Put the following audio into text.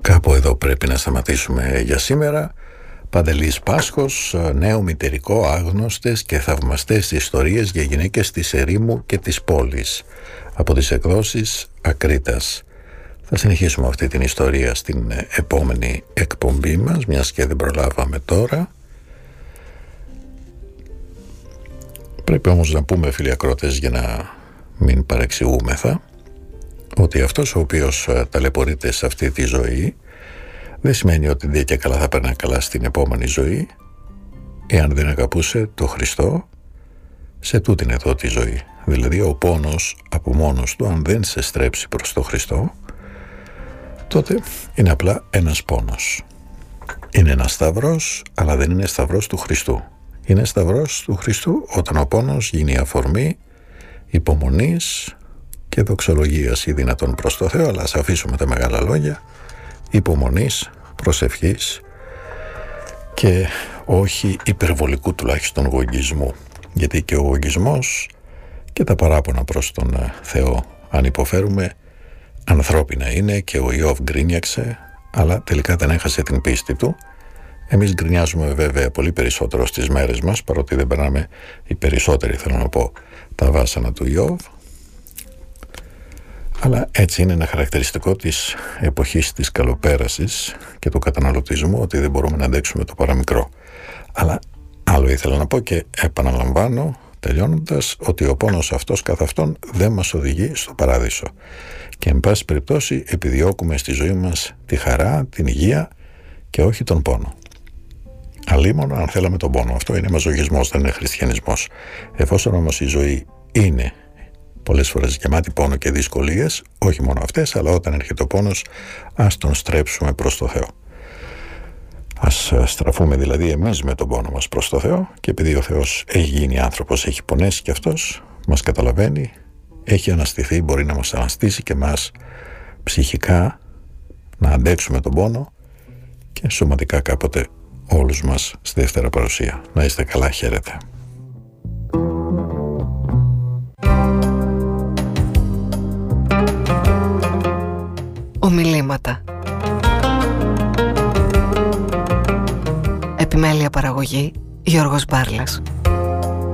Κάπου εδώ πρέπει να σταματήσουμε για σήμερα. Παντελής Πάσχος, νέο μητερικό, άγνωστες και θαυμαστές ιστορίες για γυναίκες της ερήμου και της πόλης, από τις εκδόσεις Ακρίτας. Θα συνεχίσουμε αυτή την ιστορία στην επόμενη εκπομπή μας, μιας και δεν προλάβαμε τώρα. Πρέπει όμως να πούμε, φίλοι ακρότες, για να μην παρεξηγούμεθα, ότι αυτός ο οποίος ταλαιπωρείται σε αυτή τη ζωή δεν σημαίνει ότι δεν και καλά θα περνά καλά στην επόμενη ζωή, εάν δεν αγαπούσε το Χριστό σε τούτην εδώ τη ζωή. Δηλαδή ο πόνος από μόνος του, αν δεν σε στρέψει προς το Χριστό, τότε είναι απλά ένας πόνος. Είναι ένας σταυρός, αλλά δεν είναι σταυρός του Χριστού. Είναι σταυρός του Χριστού όταν ο πόνος γίνει αφορμή υπομονής και δοξολογίας ή δυνατόν προς το Θεό, αλλά ας αφήσουμε τα μεγάλα λόγια, υπομονής, προσευχής και όχι υπερβολικού τουλάχιστον γογγισμού, γιατί και ο γογγισμός και τα παράπονα προς τον Θεό, αν υποφέρουμε, ανθρώπινα είναι, και ο Ιώβ γκρίνιαξε, αλλά τελικά δεν έχασε την πίστη του. Εμείς γκρινιάζουμε βέβαια πολύ περισσότερο στις μέρες μας, παρότι δεν περνάμε οι περισσότεροι, θέλω να πω, τα βάσανα του Ιώβ. Αλλά έτσι είναι ένα χαρακτηριστικό της εποχής της καλοπέρασης και του καταναλωτισμού, ότι δεν μπορούμε να αντέξουμε το παραμικρό. Αλλά άλλο ήθελα να πω και επαναλαμβάνω τελειώνοντας, ότι ο πόνος αυτός καθ' αυτόν δεν μας οδηγεί στο παράδεισο. Και εν πάση περιπτώσει επιδιώκουμε στη ζωή μας τη χαρά, την υγεία και όχι τον πόνο. Αλίμονο αν θέλαμε τον πόνο. Αυτό είναι μαζοχισμός, δεν είναι χριστιανισμός. Εφόσον όμως η ζωή είναι πολλές φορές γεμάτη πόνο και δυσκολίες, όχι μόνο αυτές, αλλά όταν έρχεται ο πόνος, ας τον στρέψουμε προς το Θεό. Ας στραφούμε δηλαδή εμείς με τον πόνο μας προς το Θεό, και επειδή ο Θεός έχει γίνει άνθρωπος, έχει πονέσει και αυτός, μας καταλαβαίνει, έχει αναστηθεί, μπορεί να μας αναστήσει και μας ψυχικά να αντέξουμε τον πόνο και σωματικά κάποτε όλους μας στη δεύτερα παρουσία. Να είστε καλά, χαίρετε. Ομιλήματα. Επιμέλεια παραγωγή Γιώργος Μπάρλας.